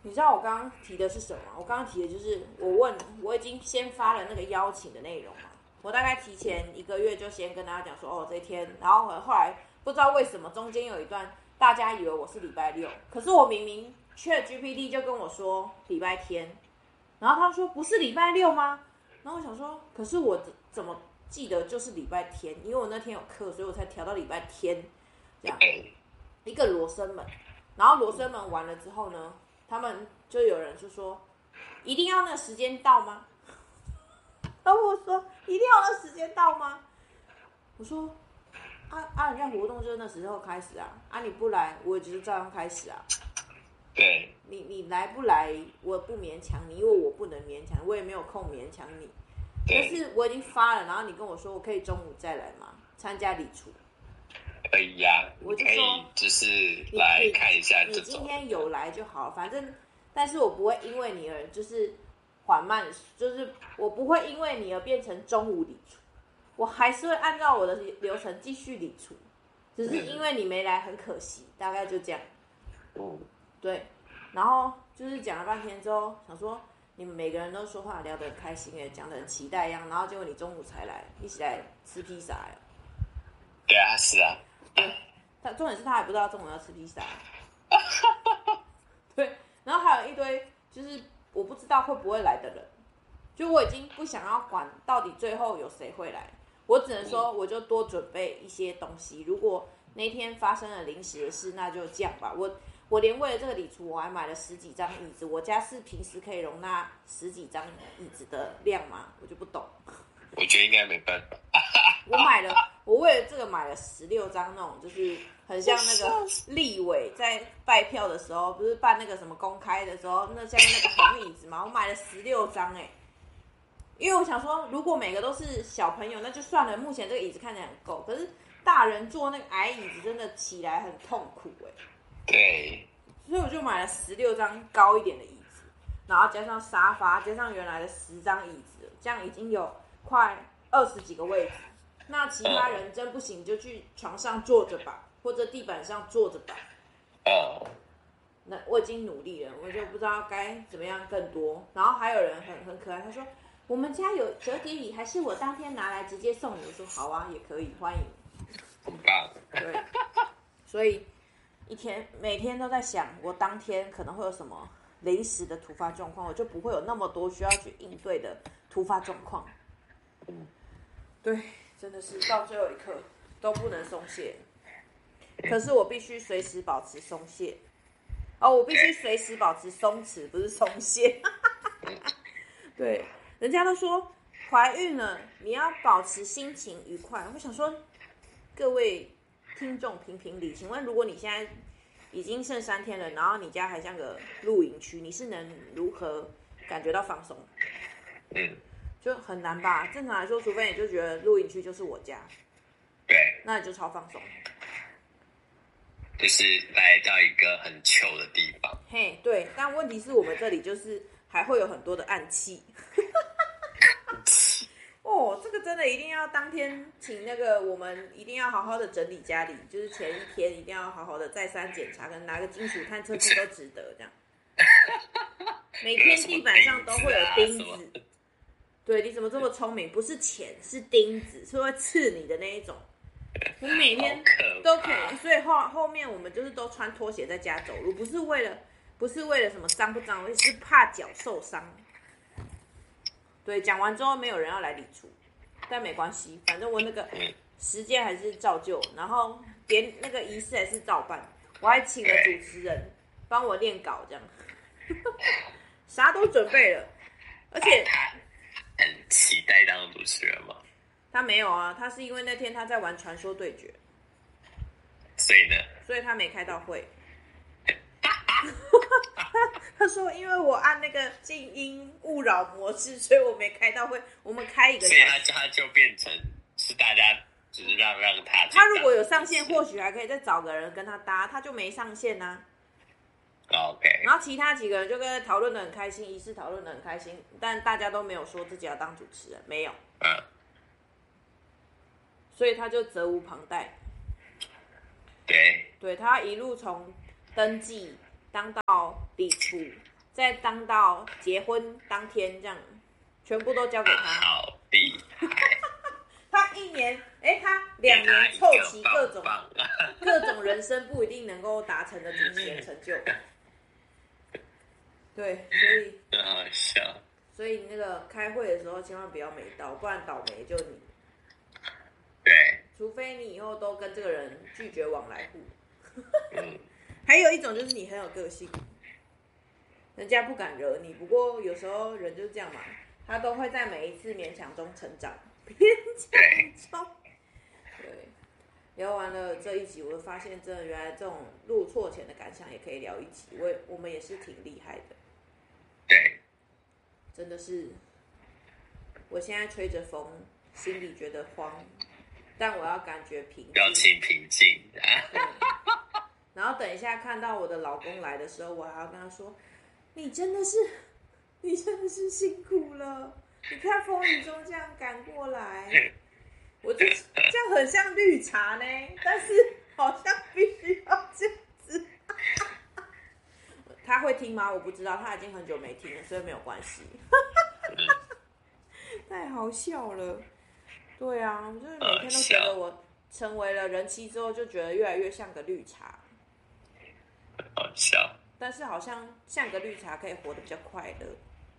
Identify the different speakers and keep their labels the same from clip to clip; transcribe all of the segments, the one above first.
Speaker 1: 你知道我刚刚提的是什么吗？我刚刚提的就是我已经先发了那个邀请的内容嘛，我大概提前1个月就先跟大家讲说这一天，然后后来不知道为什么中间有一段大家以为我是礼拜六，可是我明明 ChatGPT 就跟我说礼拜天，然后他说不是礼拜六吗？然后我想说，可是我怎么记得就是礼拜天？因为我那天有课，所以我才调到礼拜天这样一个罗生门。然后罗生门完了之后呢，他们就有人就说一定要那个时间到吗？然后我说一定要那个时间到吗？我说人家活动就是那时候开始啊，你不来我也就是照样开始啊。
Speaker 2: 对，
Speaker 1: 你来不来我不勉强你，因为我不能勉强，我也没有空勉强你。但是我已经发了，然后你跟我说我可以中午再来吗？参加礼厨。
Speaker 2: 可以呀，
Speaker 1: 我就
Speaker 2: 可以就是来看一下这种。
Speaker 1: 你今天有来就好，反正，但是我不会因为你而就是缓慢，就是我不会因为你而变成中午礼厨，我还是会按照我的流程继续礼厨，只是因为你没来很可惜，大概就这样。对，然后就是讲了半天之后，想说你们每个人都说话聊得很开心讲得很期待一样，然后结果你中午才来，一起来吃披萨
Speaker 2: 对啊，是啊。
Speaker 1: 重点是他还不知道中午要吃披萨。对，然后还有一堆就是我不知道会不会来的人，就我已经不想要管到底最后有谁会来，我只能说我就多准备一些东西。如果那天发生了临时的事，那就这样吧。我连为了这个礼厨，我还买了10几张椅子。我家是平时可以容纳10几张椅子的量吗？我就不懂。
Speaker 2: 我觉得应该没办法。
Speaker 1: 我为了这个买了16张那种，就是很像那个立委在拜票的时候，不是办那个什么公开的时候，那下面那个红椅子嘛，我买了16张因为我想说，如果每个都是小朋友，那就算了。目前这个椅子看起来很够，可是大人坐那个矮椅子真的起来很痛苦
Speaker 2: 对，
Speaker 1: 所以我就买了16张高一点的椅子，然后加上沙发，加上原来的10张椅子，这样已经有快20几个位置。那其他人真不行就去床上坐着吧，或者地板上坐着吧。那我已经努力了，我就不知道该怎么样更多。然后还有人很可爱，他说我们家有折叠椅，还是我当天拿来直接送你？我说好啊，也可以，欢迎。
Speaker 2: 很棒。
Speaker 1: 对，所以每天都在想，我当天可能会有什么临时的突发状况，我就不会有那么多需要去应对的突发状况。对，真的是到最后一刻都不能松懈。可是我必须随时保持松懈。我必须随时保持松弛，不是松懈。对，人家都说怀孕了你要保持心情愉快。我想说，各位听众评评理，请问如果你现在已经剩3天了，然后你家还像个露营区，你是能如何感觉到放松？就很难吧。正常来说，除非你就觉得露营区就是我家，
Speaker 2: 对，
Speaker 1: 那你就超放松，
Speaker 2: 就是来到一个很糗的地方。
Speaker 1: 嘿，对。但问题是我们这里就是还会有很多的暗器。这个真的一定要当天请那个，我们一定要好好的整理家里，就是前一天一定要好好的再三检查，可能拿个金属探测器都值得这样。每天地板上都会有钉子。对，你怎么这么聪明？不是钱，是钉子，是会刺你的那一种。我每天都可以，所以后面我们就是都穿拖鞋在家走路，不是为了什么脏不脏，是怕脚受伤。对，讲完之后没有人要来理出，但没关系，反正我那个时间还是照旧，然后连那个仪式还是照办，我还请了主持人帮我练稿，这样，啥都准备了，而且
Speaker 2: 他很期待当主持人吗？
Speaker 1: 他没有啊，他是因为那天他在玩传说对决，
Speaker 2: 所以呢？
Speaker 1: 所以他没开到会。他说因为我按那个静音勿扰模式，所以我没开到会。我们开1个小时，
Speaker 2: 所以他就变成是大家就是让他。
Speaker 1: 他如果有上线，或许还可以再找个人跟他搭，他就没上线啊。
Speaker 2: OK。
Speaker 1: 然后其他几个人就跟他讨论的很开心，仪式讨论的很开心，但大家都没有说自己要当主持人，没有。所以他就责无旁贷。对，他一路从登记当到礼厨， 再当到结婚当天这样，全部都交给他。
Speaker 2: 好厉害！
Speaker 1: 他1年，他2年凑齐各种人生不一定能够达成的顶尖成就。对，
Speaker 2: 很好笑。
Speaker 1: 所以那个开会的时候千万不要没到，不然倒霉就你。
Speaker 2: 对，
Speaker 1: 除非你以后都跟这个人拒绝往来户。还有一种就是你很有个性，人家不敢惹你。不过有时候人就是这样嘛，他都会在每一次勉强中成长。勉强中，对。聊完了这一集，我就发现真的原来这种入错前的感想也可以聊一集，我们也是挺厉害的。
Speaker 2: 对，
Speaker 1: 真的是，我现在吹着风，心里觉得慌，但我要感觉平静，
Speaker 2: 表情平静。
Speaker 1: 对。然后等一下看到我的老公来的时候，我还要跟他说：“你真的是辛苦了，你看风雨中这样赶过来。”我就这样很像绿茶呢，但是好像必须要这样子。他会听吗？我不知道，他已经很久没听了，所以没有关系。太好笑了。对啊，就是每天都觉得我成为了人妻之后，就觉得越来越像个绿茶。
Speaker 2: 好笑。
Speaker 1: 但是好像像个绿茶可以活得比较快乐。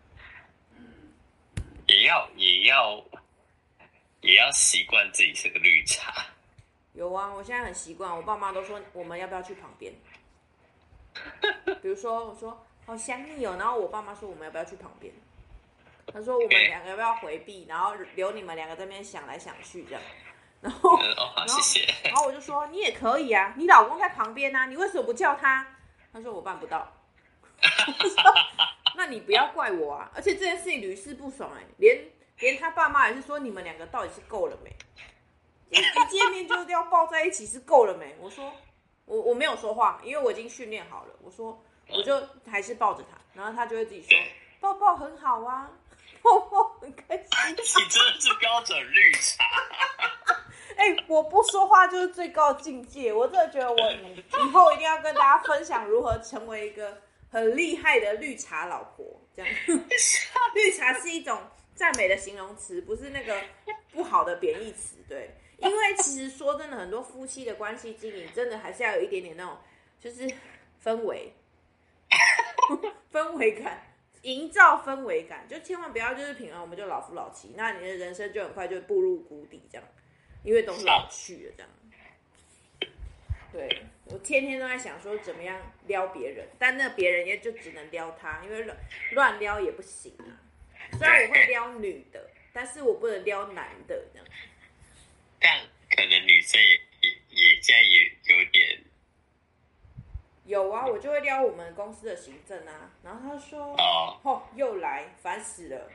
Speaker 2: 也要习惯自己是个绿茶。
Speaker 1: 有啊，我现在很习惯。我爸妈都说我们要不要去旁边？比如说我说好想你哦，然后我爸妈说我们要不要去旁边？他说我们2个要不要回避，然后留你们2个在那边想来想去这样。然后
Speaker 2: 谢谢。
Speaker 1: 然后我就说你也可以啊，你老公在旁边啊，你为什么不叫他？他说我办不到。我说那你不要怪我啊！而且这件事情屡试不爽连他爸妈也是说你们2个到底是够了没？一见面就要抱在一起是够了没？我说我没有说话，因为我已经训练好了。我说我就还是抱着他，然后他就会自己说抱抱很好啊，抱抱很开心。
Speaker 2: 你真的是标准绿茶。
Speaker 1: 我不说话就是最高境界。我真的觉得我以后一定要跟大家分享如何成为一个很厉害的绿茶老婆。这样，绿茶是一种赞美的形容词，不是那个不好的贬义词。对，因为其实说真的，很多夫妻的关系经营，真的还是要有一点点那种就是氛围感，营造氛围感，就千万不要就是平常我们就老夫老妻，那你的人生就很快就步入谷底这样。因为都是老去了这样。对，我天天都在想说怎么样撩别人，但那别人也就只能撩他，因为乱撩也不行啊。虽然我会撩女的，但是我不能撩男的这样。
Speaker 2: 但可能女生也现在也有点。
Speaker 1: 有啊，我就会撩我们公司的行政啊，然后他说又来，烦死了。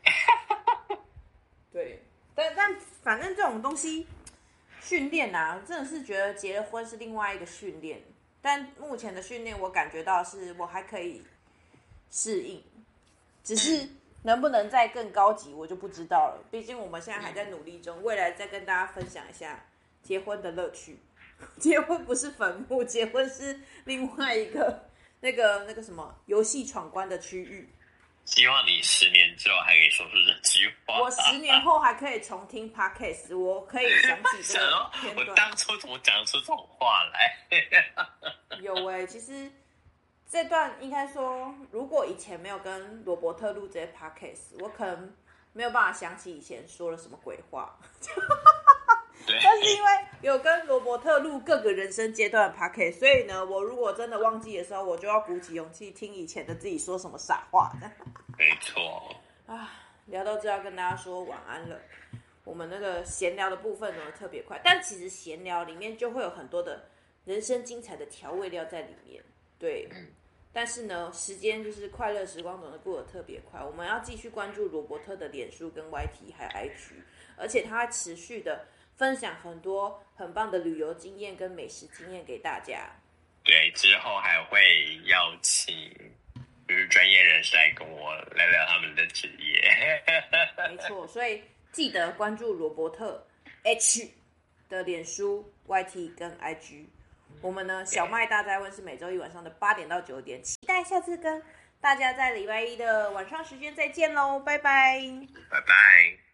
Speaker 1: 对。但反正这种东西训练啊，真的是觉得结了婚是另外一个训练。但目前的训练我感觉到是我还可以适应，只是能不能再更高级我就不知道了。毕竟我们现在还在努力中，未来再跟大家分享一下结婚的乐趣。结婚不是坟墓，结婚是另外一个那个什么游戏闯关的区域。
Speaker 2: 希望你10年之后还可以说出这句话。
Speaker 1: 我10年后还可以重听 podcast， 我可以想起这个片段。
Speaker 2: 我当初怎么讲出这种话来？
Speaker 1: 有其实这段应该说，如果以前没有跟罗伯特录这些 podcast， 我可能没有办法想起以前说了什么鬼话。但是因为有跟罗伯特录各个人生阶段的 podcast， 所以呢，我如果真的忘记的时候，我就要鼓起勇气听以前的自己说什么傻话。
Speaker 2: 没错。
Speaker 1: 聊到这要跟大家说晚安了。我们那个闲聊的部分呢特别快，但其实闲聊里面就会有很多的人生精彩的调味料在里面。对，但是呢，时间就是快乐时光总是过得特别快。我们要继续关注罗伯特的脸书跟 YT 还有 IG， 而且他会持续的分享很多很棒的旅游经验跟美食经验给大家。
Speaker 2: 对，之后还会邀请就是专业人士来跟我聊聊他们的职业。
Speaker 1: 没错，所以记得关注罗伯特 H 的脸书、YT 跟 IG。我们呢，小麦大哉问是每周一晚上的8点到9点，期待下次跟大家在礼拜一的晚上时间再见喽，拜拜。
Speaker 2: 拜拜。